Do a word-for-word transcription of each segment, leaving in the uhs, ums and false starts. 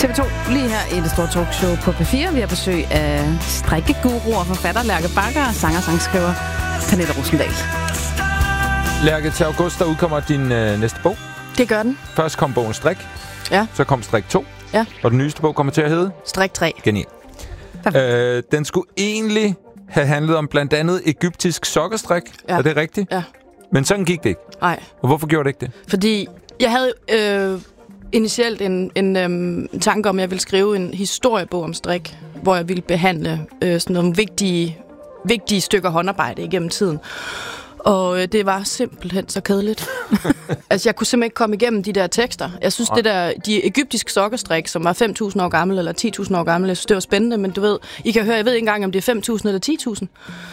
T V to lige her i det store talkshow på P fire. Vi har besøg af strikkeguru og forfatter Lærke Bagger og sanger og sangskriver Pernille Rosendahl. Lærke, til august der udkommer din øh, næste bog. Det gør den. Først kom bogen Strik. Ja. Så kom Strik to. Ja. Og den nyeste bog kommer til at hedde? Strik tre. Genial. Øh, den skulle egentlig have handlet om blandt andet egyptisk sokkestrik. Ja. Er det rigtigt? Ja. Men sådan gik det ikke. Nej. Og hvorfor gjorde det ikke det? Fordi jeg havde øh, initielt en, en øh, tanke om, at jeg ville skrive en historiebog om strik, hvor jeg ville behandle øh, sådan nogle vigtige, vigtige stykker håndarbejde igennem tiden. Og øh, det var simpelthen så kedeligt. Altså, jeg kunne simpelthen ikke komme igennem de der tekster. Jeg synes, det der, de egyptiske sokkestrik, som var fem tusind år gamle, eller ti tusind år gamle, jeg synes, det var spændende, men du ved, I kan høre, jeg ved ikke engang, om det er fem tusind eller ti tusind.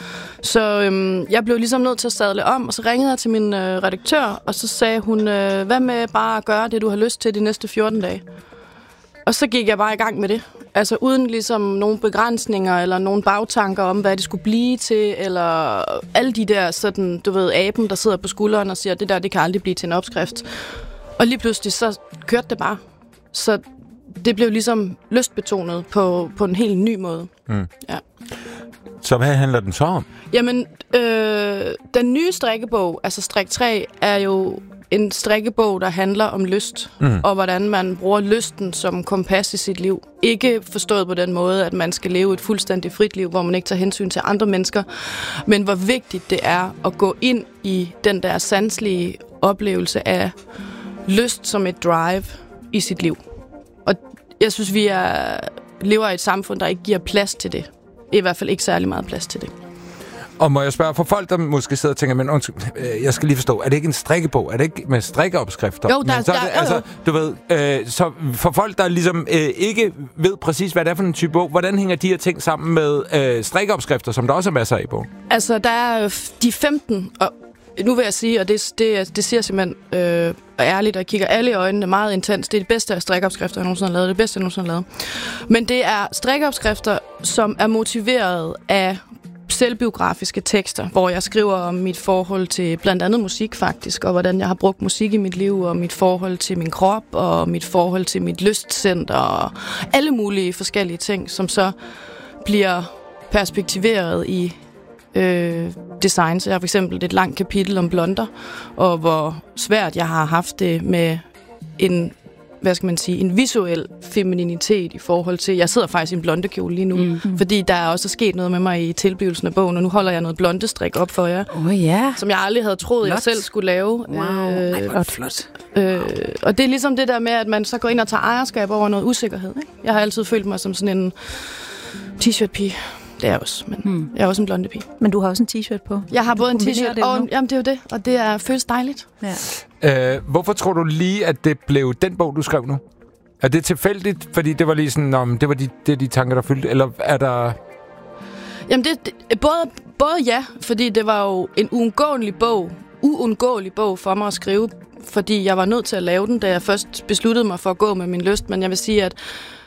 Så øhm, jeg blev ligesom nødt til at sadle om, og så ringede jeg til min øh, redaktør, og så sagde hun, øh, hvad med bare at gøre det, du har lyst til de næste fjorten dage? Og så gik jeg bare i gang med det. Altså uden ligesom nogle begrænsninger, eller nogle bagtanker om, hvad det skulle blive til, eller alle de der sådan, du ved, aben, der sidder på skulderen og siger, det der, det kan aldrig blive til en opskrift. Og lige pludselig, så kørte det bare. Så det blev ligesom lystbetonet på, på en helt ny måde. Mm. Ja. Så hvad handler den så om? Jamen, øh, den nye strikkebog, altså Strik tre, er jo en strikkebog, der handler om lyst, mm. og hvordan man bruger lysten som kompas i sit liv. Ikke forstået på den måde, at man skal leve et fuldstændig frit liv, hvor man ikke tager hensyn til andre mennesker, men hvor vigtigt det er at gå ind i den der sanselige oplevelse af lyst som et drive i sit liv. Og jeg synes, vi er, lever i et samfund, der ikke giver plads til det. I hvert fald ikke særlig meget plads til det. Og må jeg spørge, for folk, der måske sidder og tænker, men undskyld, jeg skal lige forstå, er det ikke en strikkebog? Er det ikke med strikkeopskrifter? Jo, der, så, der, det, jo, altså, jo. du ved, øh, så for folk, der ligesom øh, ikke ved præcis, hvad det er for en type bog, hvordan hænger de her ting sammen med øh, strikkeopskrifter, som der også er masser af i bogen? Altså, der er de femten, og nu vil jeg sige, og det, det, det siger simpelthen øh, ærligt, og jeg kigger alle i øjnene meget intens. Det er det bedste af strikkeopskrifter, jeg nogensinde har lavet. Det bedste, jeg nogensinde har lavet. Men det er strikkeopskrifter, som er motiveret af selvbiografiske tekster, hvor jeg skriver om mit forhold til blandt andet musik faktisk, og hvordan jeg har brugt musik i mit liv, og mit forhold til min krop, og mit forhold til mit lystcenter, og alle mulige forskellige ting, som så bliver perspektiveret i øh, design. Så jeg har for eksempel et langt kapitel om blonder, og hvor svært jeg har haft det med en, hvad skal man sige, en visuel femininitet i forhold til, jeg sidder faktisk i en blondekjole lige nu, mm-hmm. fordi der er også sket noget med mig i tilblivelsen af bogen, og nu holder jeg noget blondestrik op for jer, oh, yeah. som jeg aldrig havde troet, flot. Jeg selv skulle lave. Wow, øh, Ej, hvor flot. Øh, og det er ligesom det der med, at man så går ind og tager ejerskab over noget usikkerhed. Ikke? Jeg har altid følt mig som sådan en t-shirt-pige. Det er jeg også, men hmm. jeg er også en blonde pige. Men du har også en t-shirt på. Jeg har både en t-shirt og en, jamen det er jo det, og det er føles dejligt. Ja. Øh, hvorfor tror du lige, at det blev den bog, du skrev nu? Er det tilfældigt, fordi det var lige sådan, om det var de, det er de tanker, der fyldte, eller er der... Jamen det, det både, både ja, fordi det var jo en uundgåelig bog, uundgåelig bog for mig at skrive, fordi jeg var nødt til at lave den, da jeg først besluttede mig for at gå med min lyst, men jeg vil sige, at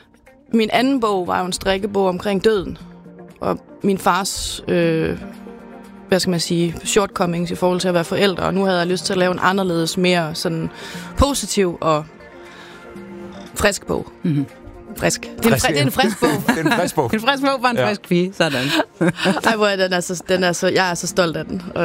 min anden bog var jo en strikkebog omkring døden. Og min fars, øh, hvad skal man sige, shortcomings i forhold til at være forældre. Og nu havde jeg lyst til at lave en anderledes, mere sådan positiv og frisk bog. Mm-hmm. Frisk. Det er, en, fri, det er en frisk bog. Det er en frisk bog. En frisk bog for en ja. frisk pige. Sådan. Ej, hvor er den, altså, den er så, jeg er så stolt af den.